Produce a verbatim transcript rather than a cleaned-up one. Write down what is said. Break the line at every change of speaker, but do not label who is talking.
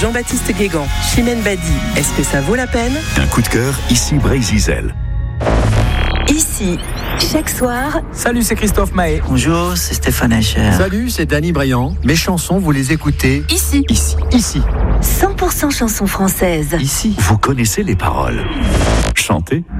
Jean-Baptiste Guégan, Chimène Badi, est-ce que ça vaut la peine?
Un coup de cœur, ici Bray-Zizel.
Ici, chaque soir.
Salut, c'est Christophe Mahé.
Bonjour, c'est Stéphane Echer.
Salut, c'est Danny Briand. Mes chansons, vous les écoutez
Ici.
Ici. Ici.
cent pour cent chansons françaises.
Ici.
Vous connaissez les paroles. Chantez.